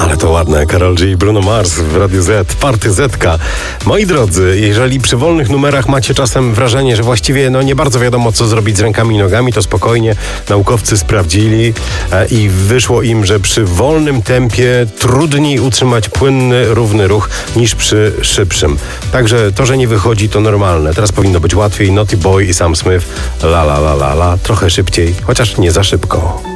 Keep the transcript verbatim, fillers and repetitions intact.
Ale to ładne. Karol G i Bruno Mars w Radiu Z, Party Zetka. Moi drodzy, jeżeli przy wolnych numerach macie czasem wrażenie, że właściwie no nie bardzo wiadomo, co zrobić z rękami i nogami, to spokojnie. Naukowcy sprawdzili e, i wyszło im, że przy wolnym tempie trudniej utrzymać płynny, równy ruch niż przy szybszym. Także to, że nie wychodzi, to normalne. Teraz powinno być łatwiej. Naughty Boy i Sam Smith. La la la la la. Trochę szybciej, chociaż nie za szybko.